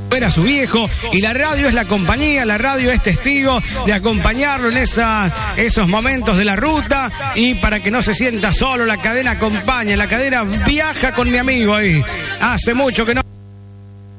ver a su viejo, y la radio es la compañía, la radio es testigo de acompañarlo en esos momentos de la ruta, y para que no se sienta solo, la cadena acompaña, la cadena viaja con mi amigo ahí. Hace mucho que no